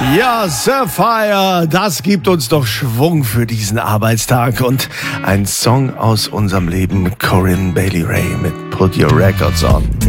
Ja, Sapphire, das gibt uns doch Schwung für diesen Arbeitstag. Und ein Song aus unserem Leben, Corinne Bailey Rae mit Put Your Records On.